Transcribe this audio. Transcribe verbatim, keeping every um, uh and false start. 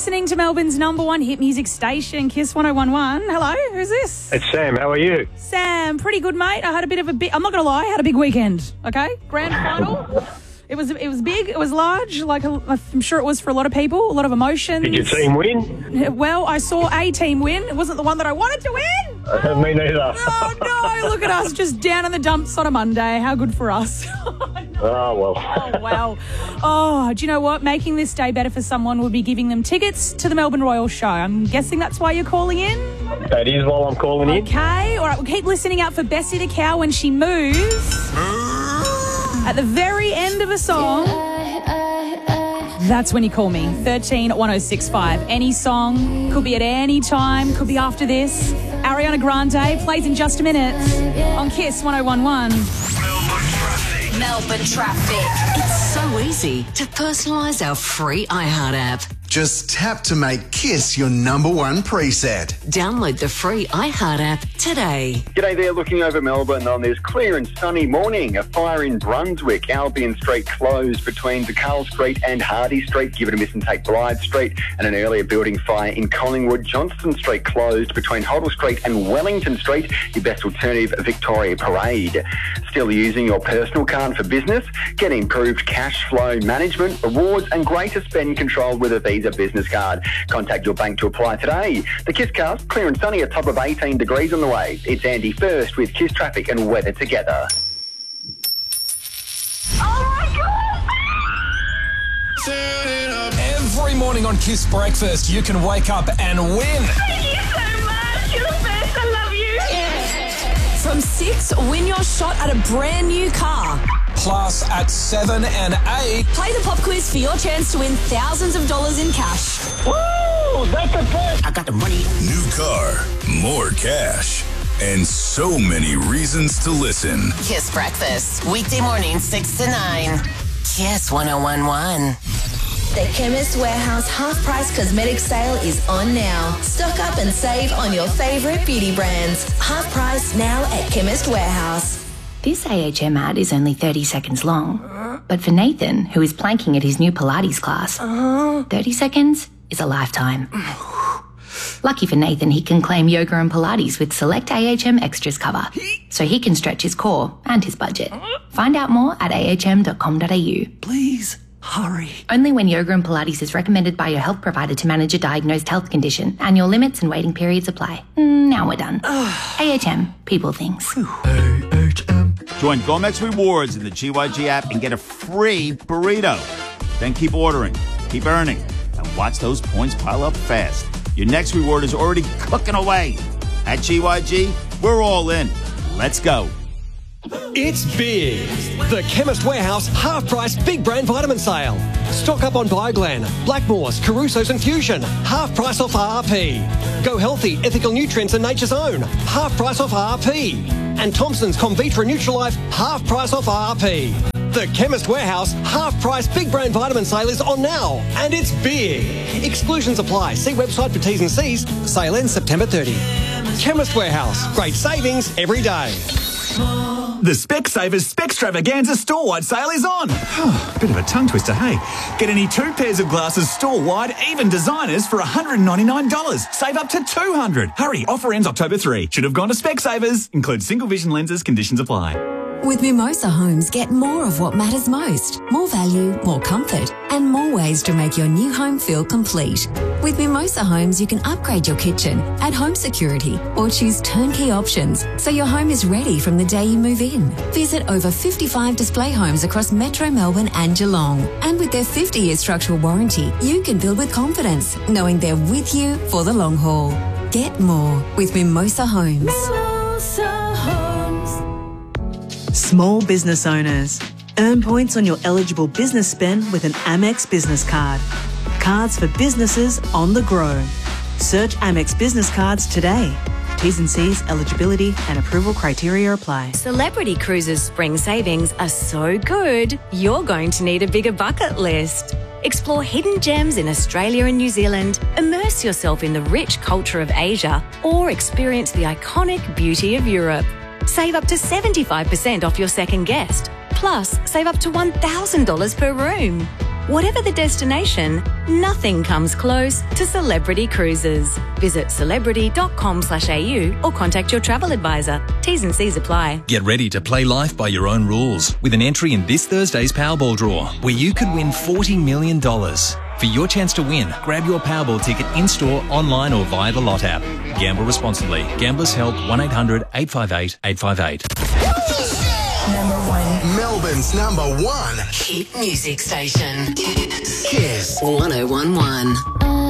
listening to Melbourne's number one hit music station, Kiss one oh one one. Hello, who's this? It's Sam. How are you? Sam, pretty good, mate. I had a bit of a bit. I'm not going to lie, I had a big weekend. Okay, grand final. It was it was big. It was large. Like a, I'm sure it was for a lot of people. A lot of emotions. Did your team win? Well, I saw a team win. It wasn't the one that I wanted to win. Uh, me neither. Oh no! Look at us, just down in the dumps on a Monday. How good for us. Oh, well. Oh, wow. Oh, do you know what? Making this day better for someone would be giving them tickets to the Melbourne Royal Show. I'm guessing that's why you're calling in? That is while I'm calling in. Okay. All right, we'll keep listening out for Bessie the Cow when she moves. At the very end of a song, that's when you call me. thirteen one oh six five. Any song, could be at any time, could be after this. Ariana Grande plays in just a minute on Kiss one oh one one. Melbourne Traffic. It's so easy to personalise our free iHeart app. Just tap to make Kiss your number one preset. Download the free iHeart app today. G'day there, looking over Melbourne on this clear and sunny morning. A fire in Brunswick, Albion Street closed between DeCarl Street and Hardy Street. Give it a miss and take Blythe Street. And an earlier building fire in Collingwood. Johnston Street closed between Hoddle Street and Wellington Street. Your best alternative, Victoria Parade. Still using your personal card for business? Get improved cash flow management, rewards and greater spend control with a Visa business card. Contact your bank to apply today. The Kiss Cast, clear and sunny, a top of eighteen degrees on the way. It's Andy first with Kiss Traffic and weather together. Every morning on Kiss Breakfast, you can wake up and win. Thank you so much. You're the best. I love you. From six, win your shot at a brand new car. Plus, at seven and eight, play the pop quiz for your chance to win thousands of dollars in cash. Woo! That's the best. I got the money. New car, more cash, and so many reasons to listen. Kiss Breakfast, weekday morning, six to nine. Kiss one oh one one. The Chemist Warehouse half-price cosmetic sale is on now. Stock up and save on your favourite beauty brands. Half price now at Chemist Warehouse. This A H M ad is only thirty seconds long. But for Nathan, who is planking at his new Pilates class, thirty seconds is a lifetime. Lucky for Nathan, he can claim yoga and Pilates with select A H M Extras cover, so he can stretch his core and his budget. Find out more at a h m dot com dot a u. Please. Hurry. Only when yoga and Pilates is recommended by your health provider to manage a diagnosed health condition. Annual limits and waiting periods apply. Now we're done. A H M. People things. A H M. Join Gomex Rewards in the G Y G app and get a free burrito. Then keep ordering, keep earning, and watch those points pile up fast. Your next reward is already cooking away. At G Y G, we're all in. Let's go. It's big. The Chemist Warehouse half-price big brand vitamin sale. Stock up on Bioglan, Blackmores, Caruso's and Fusion. Half price off R R P. Go Healthy, Ethical Nutrients and Nature's Own. Half price off R R P. And Thompson's Comvitra Nutralife. Half price off R R P. The Chemist Warehouse half-price big brand vitamin sale is on now. And it's big. Exclusions apply. See website for T's and C's. Sale ends September thirtieth. Chemist Warehouse. Great savings every day. The Specsavers Spextravaganza store-wide sale is on. Bit of a tongue twister, hey? Get any two pairs of glasses store-wide, even designers, for one hundred ninety-nine dollars. Save up to two hundred dollars. Hurry, offer ends October third. Should have gone to Specsavers. Includes single vision lenses, conditions apply. With Mimosa Homes, get more of what matters most. More value, more comfort, and more ways to make your new home feel complete. With Mimosa Homes, you can upgrade your kitchen, add home security, or choose turnkey options so your home is ready from the day you move in. Visit over fifty-five display homes across Metro Melbourne and Geelong. And with their fifty-year structural warranty, you can build with confidence, knowing they're with you for the long haul. Get more with Mimosa Homes. Mimosa Homes. Small business owners. Earn points on your eligible business spend with an Amex business card. Cards for businesses on the grow. Search Amex Business Cards today. T's and C's, eligibility and approval criteria apply. Celebrity Cruises spring savings are so good, you're going to need a bigger bucket list. Explore hidden gems in Australia and New Zealand, immerse yourself in the rich culture of Asia, or experience the iconic beauty of Europe. Save up to seventy-five percent off your second guest. Plus, save up to one thousand dollars per room. Whatever the destination, nothing comes close to Celebrity Cruises. Visit celebrity.com slash AU or contact your travel advisor. T's and C's apply. Get ready to play life by your own rules with an entry in this Thursday's Powerball draw, where you could win forty million dollars. For your chance to win, grab your Powerball ticket in-store, online or via the Lot app. Gamble responsibly. Gamblers Help one eight hundred eight five eight eight five eight. Number one. Melbourne's number one hit music station. Kiss one oh one one.